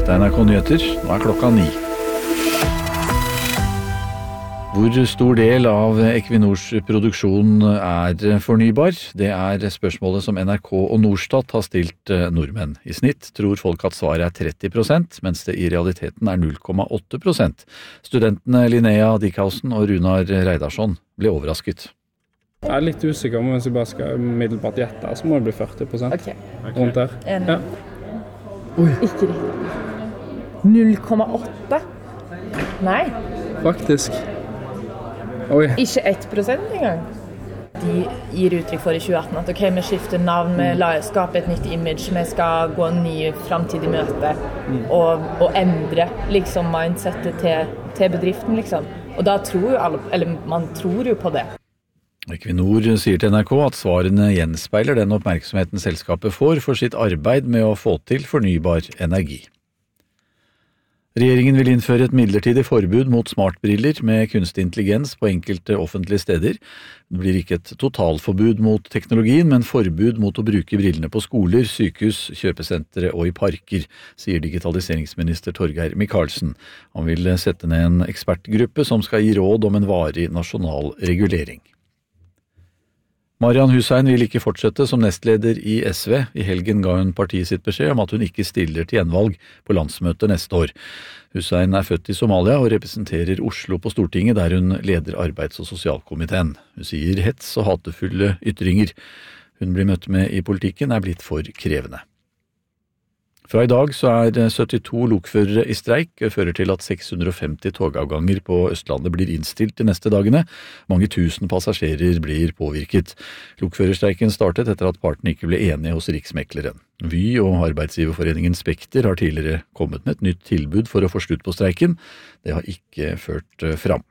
Dette NRK Nyheter, nå klokka 9. Hvor stor del av Equinors produksjon fornybar? Det spørsmålet som NRK og Norstat har stilt nordmenn. I snitt tror folk at svaret 30%, mens det i realiteten 0,8%. Studentene Linnea Dickhausen og Runar Reidarsson ble overrasket. Jeg litt usikker, men hvis jeg bare skal middelbart gjette, så må det bli 40%. Ok. Rundt der. Enig. Ja. Ikke riktig. 0,8? Nei, Faktisk. Oi. ikke 1% engang. De gir uttrykk for i 2018 at ok, vi skifter navn, vi skaper et nytt image, vi skal gå en ny fremtid i møte og endre liksom mindsetet til bedriften liksom. Og da tror jo alle, eller man tror jo på det. Equinor sier til NRK at svarene gjenspeiler den oppmerksomheten selskapet får for sitt arbeid med å få til fornybar energi. Regjeringen vil innføre et midlertidig forbud mot smartbriller med kunstig intelligens på enkelte offentlige steder. Det blir ikke et totalforbud mot teknologien, men forbud mot å bruke brillene på skoler, sykehus, kjøpesentre og i parker, sier digitaliseringsminister Torgeir Micaelsen. Han vil sette ned en ekspertgruppe som skal gi råd om en varig nasjonal regulering. Marian Hussein vil ikke fortsette som nestleder i SV. I helgen ga hun partiet sitt beskjed om at hun ikke stiller til gjenvalg på landsmøtet neste år. Hussein født i Somalia og representerer Oslo på Stortinget, der hun leder arbeids- og sosialkomiteen. Hun sier hets og hatefulle ytringer hun blir møtt med i politikken blitt for krevende. Fra i dag så 72 lokførere i streik, fører til at 650 togavganger på Østlandet blir innstilt de neste dagene. Mange tusen passasjerer blir påvirket. Lokførerstreiken startet etter at partene ikke ble enige hos Riksmekleren. Vy og arbeidsgiverforeningen Spekter har tidligere kommet med et nytt tilbud for å få slutt på streiken. Det har ikke ført fram.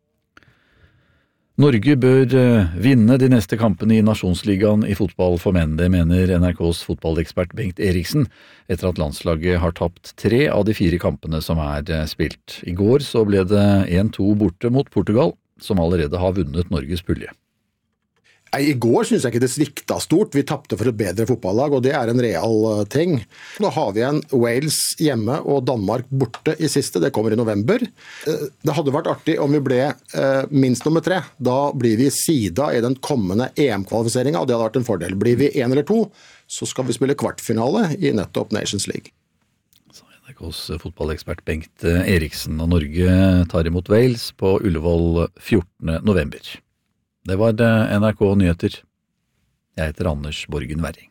Norge bør vinne de neste kampene i Nasjonsligaen i fotball for menn, det mener NRKs fotballekspert Bengt Eriksen, etter at landslaget har tapt 3 av de 4 kampene som spilt. I går så ble det 1-2 borte mot Portugal, som allerede har vunnet Norges pulje. I går synes jeg ikke det svikta stort. Vi tappte for et bedre fotballag, og det en real ting. Nå har vi en Wales hjemme og Danmark borte i siste. Det kommer i november. Det hadde vært artig om vi ble minst nummer 3. Da blir vi sida i den kommende EM-kvalifiseringen, og det hadde vært en fordel. Blir vi 1 eller 2, så skal vi spille kvartfinale i nettopp Nations League. NRKs fotballekspert Bengt Eriksen, og Norge tar imot Wales på Ullevål 14. november. Det var NRK Nyheter. Jeg heter Anders Borgen Werring.